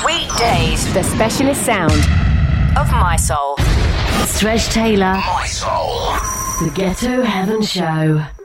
Weekdays. The specialist sound of My Soul. Stretch Taylor. My Soul. The Ghetto Heaven Show.